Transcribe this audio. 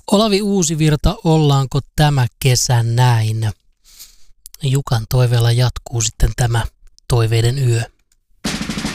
Olavi Uusivirta, ollaanko tämä kesä näin? Jukan toiveella jatkuu sitten tämä toiveiden yö.